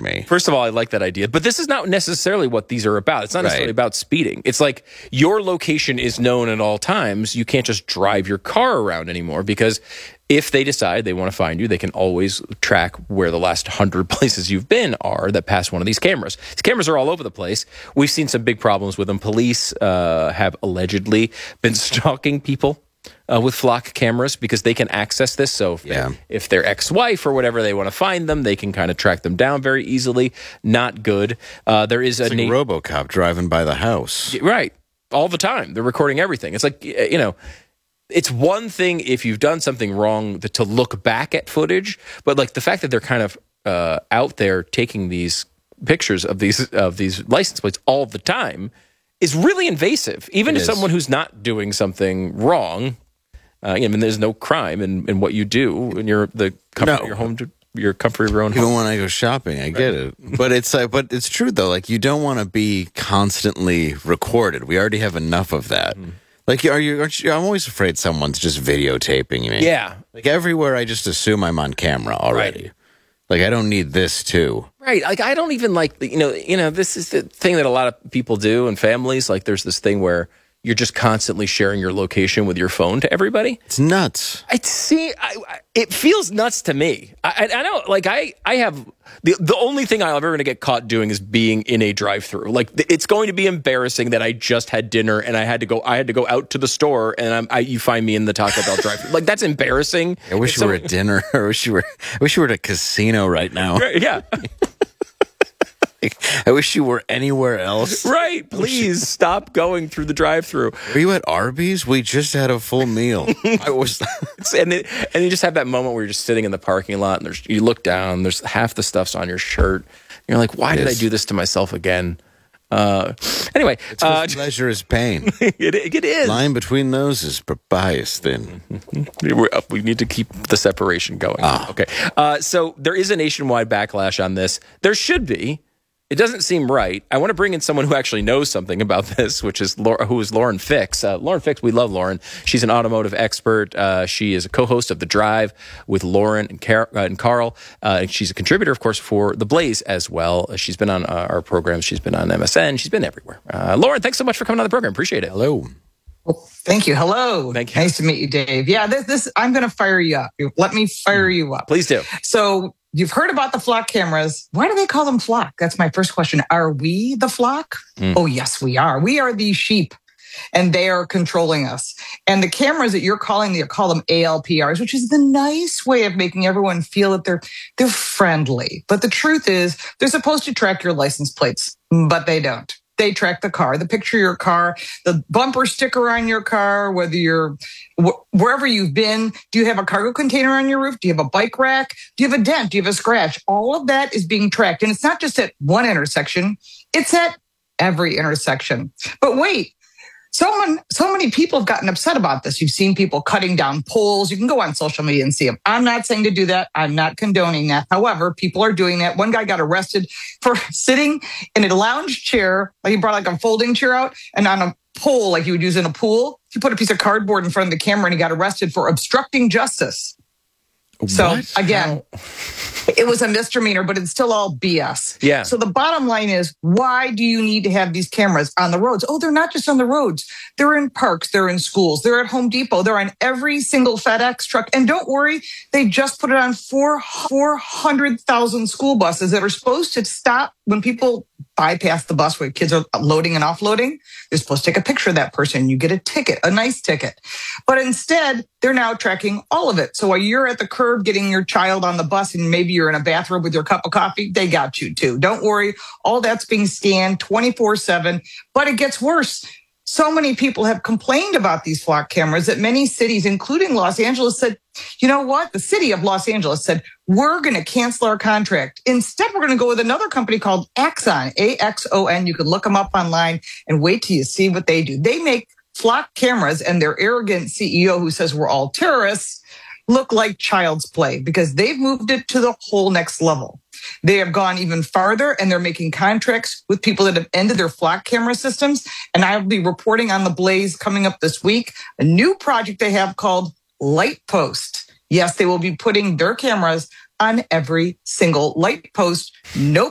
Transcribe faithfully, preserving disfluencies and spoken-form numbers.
me. First of all, I like that idea, but this is not necessarily what these are about. It's not necessarily Right. about speeding. It's like your location is known at all times. You can't just drive your car around anymore because if they decide they want to find you, they can always track where the last hundred places you've been are that pass one of these cameras. These cameras are all over the place. We've seen some big problems with them. Police uh, have allegedly been stalking people Uh, with flock cameras because they can access this. So if, Yeah. if their ex-wife or whatever, they want to find them, they can kind of track them down very easily. Not good. Uh, there is It's a like na- RoboCop driving by the house. right all the time. They're recording everything. It's like, you know, it's one thing if you've done something wrong to, to look back at footage, but like the fact that they're kind of uh, out there taking these pictures of these of these license plates all the time is really invasive. Even It if is. someone who's not doing something wrong. Uh, I mean, there's no crime in, in what you do in your the comfort No. of your home, to, your comfort of your own Even home. when I go shopping, I get it. But it's like, but it's true though. Like you don't want to be constantly recorded. We already have enough of that. Mm. Like, are you, aren't you? I'm always afraid someone's just videotaping me. Yeah, Like everywhere, I just assume I'm on camera already. Right. Like I don't need this too. right. Like I don't even like you know you know this is the thing that a lot of people do in families. Like there's this thing where you're just constantly sharing your location with your phone to everybody. It's nuts. I see. I, I, it feels nuts to me. I, I, I know. Like I, I have the the only thing I'm ever going to get caught doing is being in a drive-through. Like it's going to be embarrassing that I just had dinner and I had to go. I had to go out to the store and I'm, I, you find me in the Taco Bell drive-through. Like that's embarrassing. I wish If you were someone- at dinner. I wish you were. I wish you were at a casino right now. Yeah. I wish you were anywhere else. Right. Please stop going through the drive-through. Are you at Arby's? We just had a full meal. I was. And it, and you just have that moment where you're just sitting in the parking lot and there's you look down, there's half the stuff's on your shirt. And you're like, why did I Yes. do this to myself again? Uh, anyway, uh, Pleasure is pain. it, it is. Line between those is papayas thin. We're up. We need to keep the separation going. Ah. Okay. Uh, so there is a nationwide backlash on this. There should be. It doesn't seem right. I want to bring in someone who actually knows something about this, which is Laura, who is Lauren Fix. Uh, Lauren Fix, we love Lauren. She's an automotive expert. Uh, she is a co-host of The Drive with Lauren and, Car- uh, and Carl. Uh, and she's a contributor, of course, for The Blaze as well. Uh, she's been on uh, our programs. She's been on M S N. She's been everywhere. Uh, Lauren, thanks so much for coming on the program. Appreciate it. Hello. Well, thank you. Hello. Thank you. Nice to meet you, Dave. Yeah, this, this I'm going to fire you up. Let me fire you up. Please do. So you've heard about the flock cameras. Why do they call them flock? That's my first question. Are we the flock? Mm. Oh, yes, we are. We are the sheep, and they are controlling us. And the cameras that you're calling, they call them A L P Rs, which is the nice way of making everyone feel that they're they're friendly. But the truth is, they're supposed to track your license plates, but they don't. They track the car, the picture of your car, the bumper sticker on your car, whether you're wh- wherever you've been. Do you have a cargo container on your roof? Do you have a bike rack? Do you have a dent? Do you have a scratch? All of that is being tracked. And it's not just at one intersection, it's at every intersection. But wait, someone, so many people have gotten upset about this. You've seen people cutting down poles. You can go on social media and see them. I'm not saying to do that. I'm not condoning that. However, people are doing that. One guy got arrested for sitting in a lounge chair, like he brought like a folding chair out, and on a pole like you would use in a pool, he put a piece of cardboard in front of the camera and he got arrested for obstructing justice. So What? again, it was a misdemeanor, but it's still all B S. Yeah. So the bottom line is, why do you need to have these cameras on the roads? Oh, they're not just on the roads. They're in parks. They're in schools. They're at Home Depot. They're on every single FedEx truck. And don't worry, they just put it on four, four hundred thousand school buses that are supposed to stop when people bypass the bus where kids are loading and offloading. They're supposed to take a picture of that person. You get a ticket, a nice ticket. But instead, they're now tracking all of it. So while you're at the curb getting your child on the bus and maybe you're in a bathrobe with your cup of coffee, they got you too. Don't worry. All that's being scanned twenty-four seven. But it gets worse. So many people have complained about these flock cameras that many cities, including Los Angeles, said, you know what? The city of Los Angeles said, we're going to cancel our contract. Instead, we're going to go with another company called Axon, A X O N. You can look them up online and wait till you see what they do. They make flock cameras, and their arrogant C E O who says we're all terrorists look like child's play because they've moved it to the whole next level. They have gone even farther, and they're making contracts with people that have ended their flock camera systems. And I'll be reporting on The Blaze coming up this week, a new project they have called Light Post. Yes, they will be putting their cameras on every single light post. No